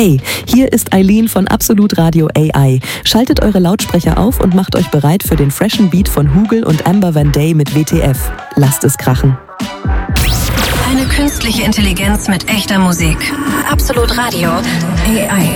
Hey, hier ist Eileen von Absolut Radio AI. Schaltet eure Lautsprecher auf und macht euch bereit für den freshen Beat von Hugel und Amber Van Day mit WTF. Lasst es krachen. Eine künstliche Intelligenz mit echter Musik. Absolut Radio AI.